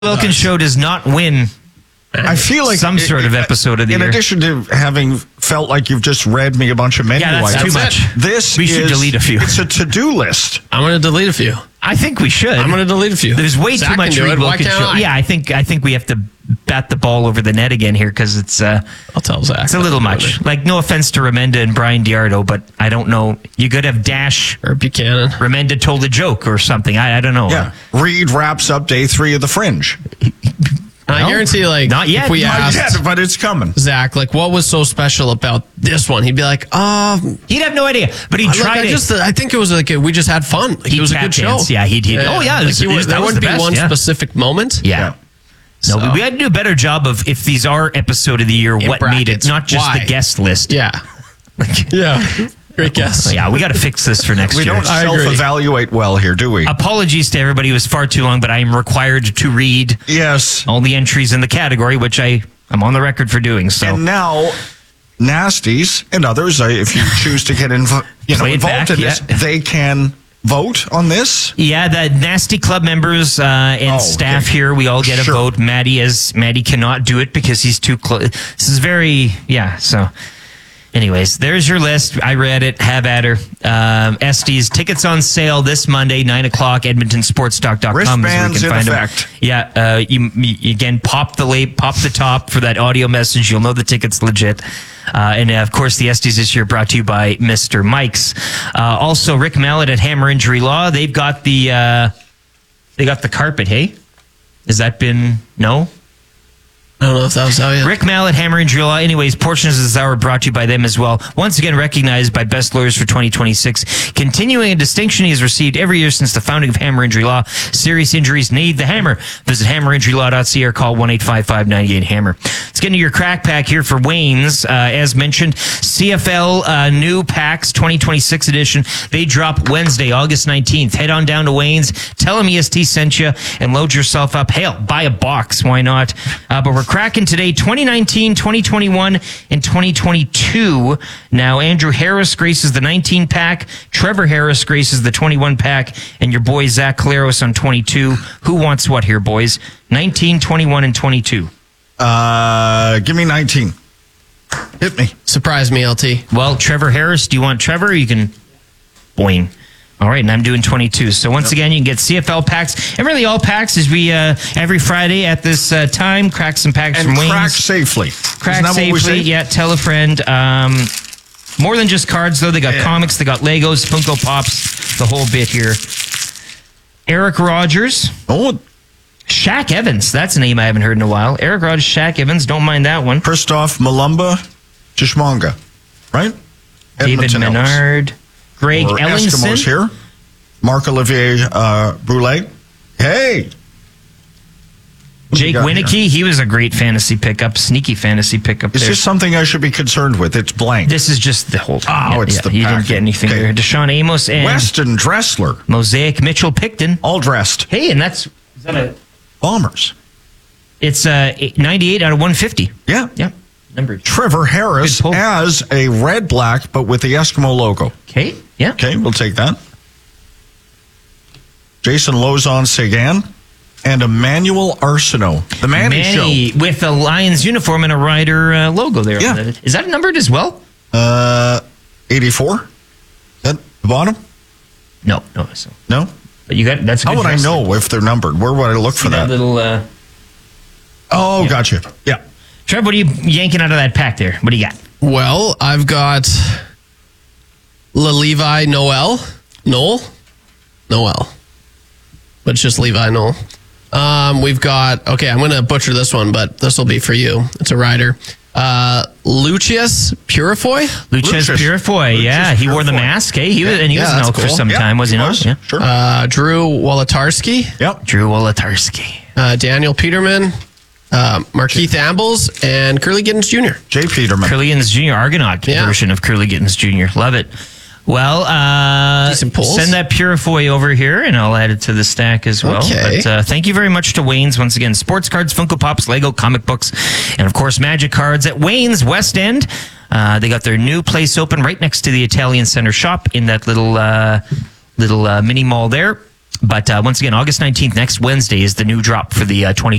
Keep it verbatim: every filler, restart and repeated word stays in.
Wilkins Show does not win. I feel like some sort of episode of the in year. In addition to having felt like you've just read me a bunch of menu yeah, that's items, too much. This we is, should delete a few. It's a to-do list. I'm going to delete a few. I think we should. I'm going to delete a few. There's way Zach too much can do Reed it. Why Wilkins can't Show. I? Yeah, I think I think we have to bat the ball over the net again here because it's uh, I'll tell Zach. It's a little much. Like, no offense to Remenda and Brian Diardo, but I don't know. You could have Dash or Buchanan. Remenda told a joke or something. I, I don't know. Yeah. Reed wraps up day three of the Fringe. I guarantee, like, not yet. if we Not asked yet, but it's coming. Zach, like, what was so special about this one? He'd be like, um, he'd have no idea, but he like, tried I it. Just, I think it was like a, we just had fun. Like, it was a good show. Dance. Yeah, he'd. he'd Yeah. Oh yeah, like, it was, he it was, was, that there was wouldn't the be best, one yeah. specific moment. Yeah. Yeah. No, So- we had to do a better job of if these are episode of the year, In what made it, brackets. not just Why? the guest list. Yeah. Yeah. Great guess. Yeah, we got to fix this for next We year. don't I agree. self-evaluate well here, do we? Apologies to everybody. It was far too long, but I am required to read Yes. all the entries in the category, which I am on the record for doing. So And now, Nasties and others, uh, if you choose to get invo- you know, Play it involved back, in this, yeah. they can vote on this. yeah, the Nasty Club members uh, and Oh, staff okay. here, we all get a Sure. vote. Maddie, as Maddie cannot do it because he's too close. This is very, yeah. So, anyways, there's your list. I read it. Have at her. Um, Estes tickets on sale this Monday, nine o'clock. Edmonton Sports Stock dot com. Wristbands in effect. Yeah. Uh, you, you again pop the late, pop the top for that audio message. You'll know the ticket's legit. Uh, and uh, of course, the Estes this year brought to you by Mister Mike's. Uh, also, Rick Mallet at Hammer Injury Law. They've got the uh, they got the carpet. Hey, has that been no? I don't know if that was how you. Rick Mallet, Hammer Injury Law. Anyways, portions of this hour brought to you by them as well. Once again, recognized by Best Lawyers for twenty twenty-six. Continuing a distinction he has received every year since the founding of Hammer Injury Law. Serious injuries need the hammer. Visit hammer injury law dot c a or call one eight five five, nine eight, hammer. Let's get into your crack pack here for Wayne's. Uh, as mentioned, C F L uh, new packs twenty twenty-six edition. They drop Wednesday, August nineteenth. Head on down to Wayne's. Tell them E S T sent you and load yourself up. Hell, buy a box. Why not? Uh, but we're cracking today twenty nineteen, twenty twenty-one, and twenty twenty-two. Now, Andrew Harris graces the nineteen pack. Trevor Harris graces the twenty-one pack. And your boy Zach Caleros on twenty-two. Who wants what here, boys? nineteen, twenty-one, and twenty-two. Uh, give me nineteen. Hit me. Surprise me, L T. Well, Trevor Harris, do you want Trevor or you can boing? All right, and I'm doing twenty-two. So once again, you can get C F L packs and really all packs as we uh, every Friday at this uh, time crack some packs And from Wayne's. crack safely. Crack Isn't that what we safely. say? Yeah, tell a friend. Um, more than just cards, though. They got Yeah. comics, they got Legos, Funko Pops, the whole bit here. Eric Rogers, Oh, Shaq Evans. That's a name I haven't heard in a while. Eric Rogers, Shaq Evans. Don't mind that one. Christoph Malumba Chishmanga, right? David Edmonton Elks. Menard, Greg Or Eskimos Ellingson. here. Marc-Olivier uh, Brule. Hey! What do we Jake got Winicky, here? he was a great fantasy pickup, sneaky fantasy pickup Is there. this something I should be concerned with? It's blank. This is just the whole time. Oh, it's the You didn't packet. get anything Okay. there. Deshaun Amos and Weston Dressler, Mosaic Mitchell Picton. all dressed. Hey, and that's is that a Bombers. it's uh ninety-eight out of one fifty. Yeah. Yep. Number two. Trevor Harris Good pull. as a red-black, but with the Eskimo logo. Okay. Yeah. Okay, we'll take that. Jason Lozon Sagan and Emmanuel Arsenault. The Manny, Manny with a Lions uniform and a Rider uh, logo there. Yeah. Is that numbered as well? Show. Uh, eighty-four? At the bottom? No, no. So, No? but you got that's. A How good would I dress. know if they're numbered? Where would I look See for that that? little. Uh, Oh, Yeah. gotcha. Yeah. Trev, what are you yanking out of that pack there? What do you got? Well, I've got Le Levi Noel. Noel? Noel. But it's just Levi Noel. Um, we've got, okay, I'm going to butcher this one, but this will be for you. It's a rider. Uh, Lucius Purifoy? Lucius Lucius. Purifoy, yeah, Lucius he wore the Purifoy. mask. Hey, he was, and he Yeah, was an that's elk for cool. some Yeah, time, was he, not? was. Yeah. Sure. Uh, Drew Wolotarski. Yep. Drew Wolotarski. Uh, Daniel Peterman. Uh, Markeith Ambles. And Curly Giddens Junior Jay Peterman. Curly Giddens Junior Argonaut Yeah. version of Curly Giddens Junior Love it. Well, uh, Decent pulls. send that Purifoy over here, and I'll add it to the stack as well. Okay. But uh, thank you very much to Wayne's once again. Sports cards, Funko Pops, Lego, comic books, and of course Magic cards at Wayne's West End. Uh, they got their new place open right next to the Italian Center shop in that little uh, little uh, mini mall there. But uh, once again, August nineteenth, next Wednesday, is the new drop for the uh, twenty